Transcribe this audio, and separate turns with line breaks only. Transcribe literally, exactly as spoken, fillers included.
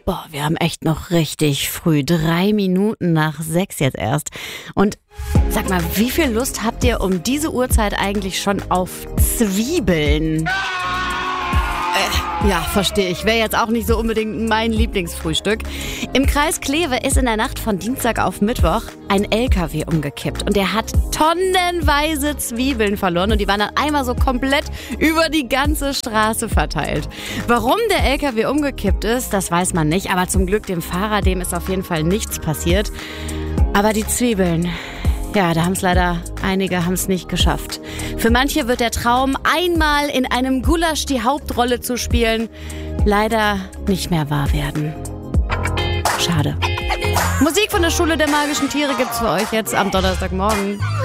Boah, wir haben echt noch richtig früh. Drei Minuten nach sechs jetzt erst. Und sag mal, wie viel Lust habt ihr um diese Uhrzeit eigentlich schon auf Zwiebeln? Äh, ja, verstehe ich. Wäre jetzt auch nicht so unbedingt mein Lieblingsfrühstück. Im Kreis Kleve ist in der Nacht von Dienstag auf Mittwoch ein L K W umgekippt. Und der hat tonnenweise Zwiebeln verloren. Und die waren dann einmal so komplett über die ganze Straße verteilt. Warum der L K W umgekippt ist, das weiß man nicht. Aber zum Glück dem Fahrer, dem ist auf jeden Fall nichts passiert. Aber die Zwiebeln, ja, da haben es leider einige haben es nicht geschafft. Für manche wird der Traum, einmal in einem Gulasch die Hauptrolle zu spielen, leider nicht mehr wahr werden. Schade. Musik von der Schule der magischen Tiere gibt's für euch jetzt am Donnerstagmorgen.